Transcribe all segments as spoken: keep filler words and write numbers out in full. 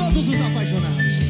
todos os apaixonados.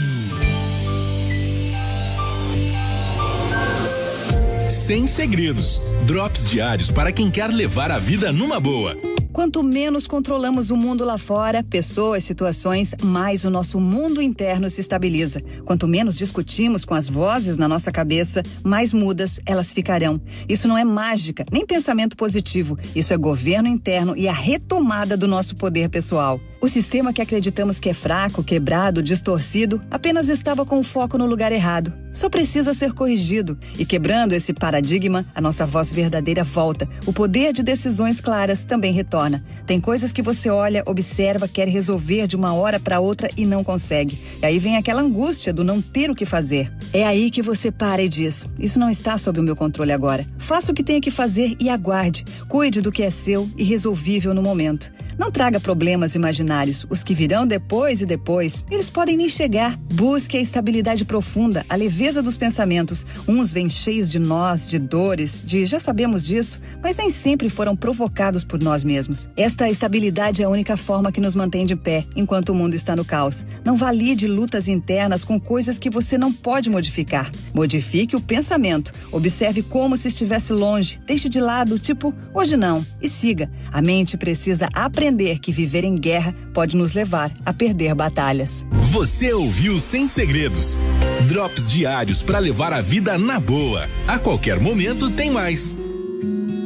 Sem segredos. Drops diários para quem quer levar a vida numa boa. Quanto menos controlamos o mundo lá fora, pessoas, situações, mais o nosso mundo interno se estabiliza. Quanto menos discutimos com as vozes na nossa cabeça, mais mudas elas ficarão. Isso não é mágica, nem pensamento positivo. Isso é governo interno e a retomada do nosso poder pessoal. O sistema que acreditamos que é fraco, quebrado, distorcido, apenas estava com o foco no lugar errado. Só precisa ser corrigido. E quebrando esse paradigma, a nossa voz verdadeira volta. O poder de decisões claras também retorna. Tem coisas que você olha, observa, quer resolver de uma hora para outra e não consegue. E aí vem aquela angústia do não ter o que fazer. É aí que você para e diz: isso não está sob o meu controle agora. Faça o que tenha que fazer e aguarde. Cuide do que é seu e resolvível no momento. Não traga problemas imaginários. Os que virão depois e depois, eles podem nem chegar. Busque a estabilidade profunda, a leveza dos pensamentos. Uns vêm cheios de nós, de dores, de já sabemos disso, mas nem sempre foram provocados por nós mesmos. Esta estabilidade é a única forma que nos mantém de pé, enquanto o mundo está no caos. Não valide lutas internas com coisas que você não pode modificar. Modifique o pensamento. Observe como se estivesse longe. Deixe de lado, tipo, hoje não. E siga. A mente precisa aprender que viver em guerra pode nos levar a perder batalhas. Você ouviu Sem Segredos. Drops diários para levar a vida na boa. A qualquer momento tem mais.